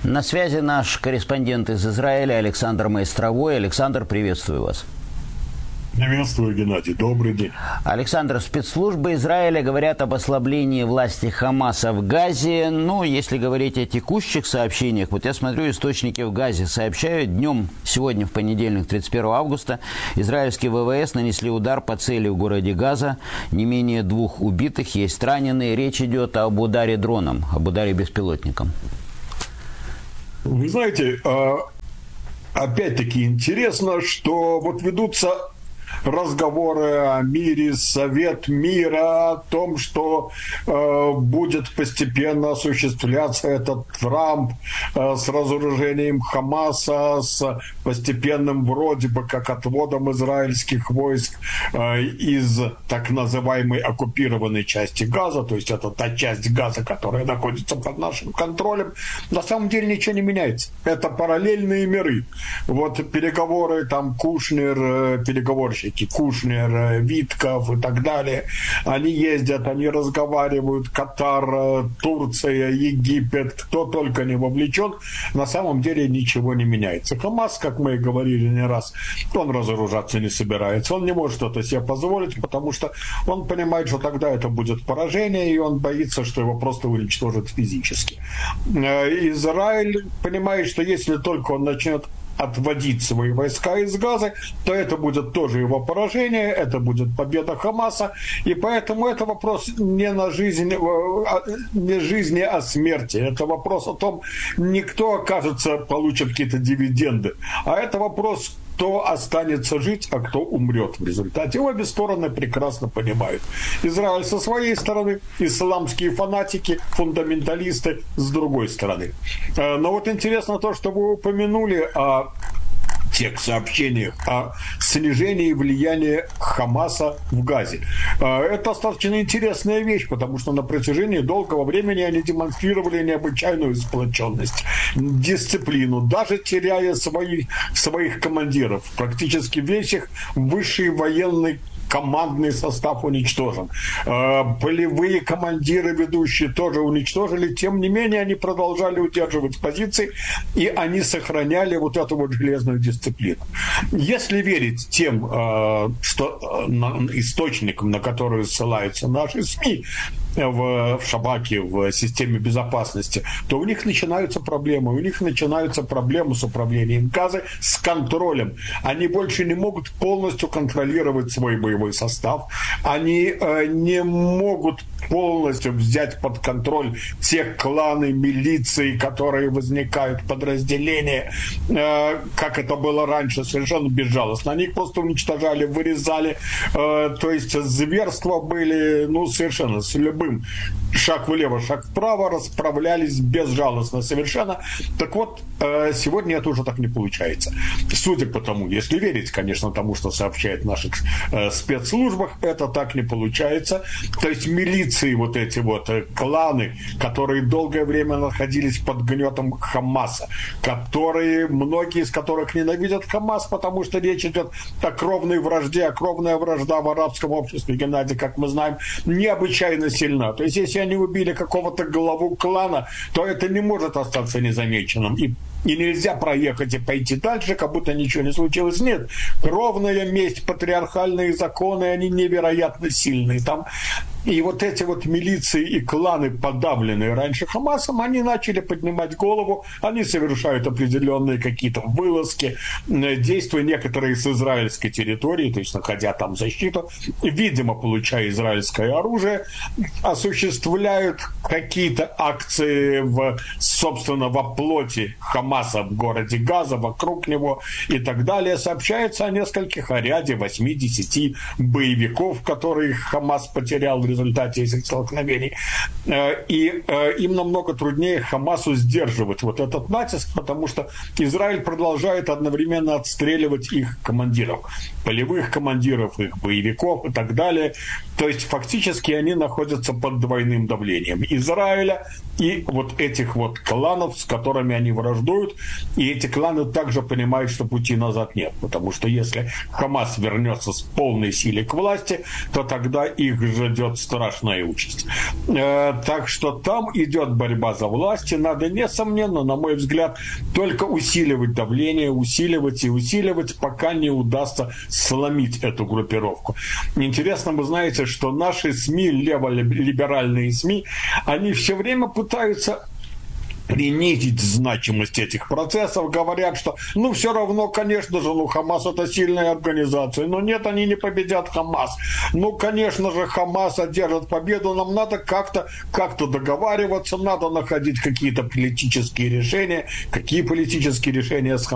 На связи наш корреспондент из Израиля Александр Майстровой. Александр, приветствую вас. Приветствую, Геннадий. Добрый день. Александр, спецслужбы Израиля говорят об ослаблении власти Хамаса в Газе. Но если говорить о текущих сообщениях, вот я смотрю, источники в Газе сообщают, днем сегодня, в понедельник, 31 августа, израильские ВВС нанесли удар по цели в городе Газа. Не менее 2 убитых, есть раненые. Речь идет об ударе дроном, об ударе беспилотником. Вы знаете, опять-таки интересно, что вот ведутся разговоры о мире, Совет мира, о том, что будет постепенно осуществляться этот Трамп с разоружением Хамаса, с постепенным вроде бы как отводом израильских войск из так называемой оккупированной части Газа, то есть это та часть Газа, которая находится под нашим контролем. На самом деле ничего не меняется. Это параллельные миры. Вот переговоры, там Кушнер, переговорщики, Кушнер, Витков и так далее, они ездят, они разговаривают, Катар, Турция, Египет, кто только не вовлечен, на самом деле ничего не меняется. Хамас, как мы и говорили не раз, он разоружаться не собирается, он не может это себе позволить, потому что он понимает, что тогда это будет поражение, и он боится, что его просто уничтожат физически. Израиль понимает, что если только он начнет отводить свои войска из Газы, то это будет тоже его поражение, это будет победа Хамаса, и поэтому это вопрос не жизни, а смерти. Это вопрос о том, не кто окажется, получит какие-то дивиденды, а это вопрос, кто останется жить, а кто умрет в результате. Обе стороны прекрасно понимают. Израиль со своей стороны, исламские фанатики, фундаменталисты с другой стороны. Но вот интересно то, что вы упомянули о тех сообщениях о снижении влияния Хамаса в Газе. Это достаточно интересная вещь, потому что на протяжении долгого времени они демонстрировали необычайную сплоченность, дисциплину, даже теряя своих командиров. Практически весь их высший военный командный состав уничтожен. Полевые командиры ведущие тоже уничтожили. Тем не менее, они продолжали удерживать позиции, и они сохраняли вот эту вот железную дисциплину. Если верить тем источникам, на которые ссылаются наши СМИ, в Шабаке, в системе безопасности, то у них начинаются проблемы. У них начинаются проблемы с управлением Газой, с контролем. Они больше не могут полностью контролировать свой боевой состав. Они не могут полностью взять под контроль те кланы, милиции, которые возникают, подразделения, как это было раньше, совершенно безжалостно. Они их просто уничтожали, вырезали. То есть зверства были, совершенно с любым шаг влево, шаг вправо, расправлялись безжалостно совершенно. Так вот, сегодня это уже так не получается. Судя по тому, если верить, конечно, тому, что сообщают в наших спецслужбах, это так не получается. То есть милиции, вот эти вот кланы, которые долгое время находились под гнетом Хамаса, многие из которых ненавидят Хамас, потому что речь идет о кровной вражде, а кровная вражда в арабском обществе, Геннадий, как мы знаем, необычайно сильна. То есть, если они убили какого-то главу клана, то это не может остаться незамеченным. И нельзя проехать и пойти дальше, как будто ничего не случилось. Нет. Кровная месть, патриархальные законы, они невероятно сильные. Там и вот эти вот милиции и кланы, подавленные раньше Хамасом, они начали поднимать голову, они совершают определенные какие-то вылазки, действия некоторые с израильской территории, то есть находя там защиту, видимо, получая израильское оружие, осуществляют какие-то акции собственно, во плоти Хамаса в городе Газа, вокруг него и так далее. Сообщается о нескольких, о ряде 8-10 боевиков, которые Хамас потерял в результате этих столкновений. И им намного труднее Хамасу сдерживать вот этот натиск, потому что Израиль продолжает одновременно отстреливать их командиров, полевых командиров, их боевиков и так далее. То есть фактически они находятся под двойным давлением Израиля и вот этих вот кланов, с которыми они враждуют. И эти кланы также понимают, что пути назад нет. Потому что если Хамас вернется с полной силой к власти, то тогда их ждет страшная участь. Так что там идет борьба за власть, и надо, несомненно, на мой взгляд, только усиливать давление, усиливать, пока не удастся сломить эту группировку. Интересно, вы знаете, что наши СМИ, леволиберальные СМИ, они все время пытаются принизить значимость этих процессов, говорят, что, все равно, конечно же, Хамас это сильная организация, но нет, они не победят Хамас. Конечно же, Хамас одержит победу, нам надо как-то договариваться, надо находить какие-то политические решения. Какие политические решения с Хамасом?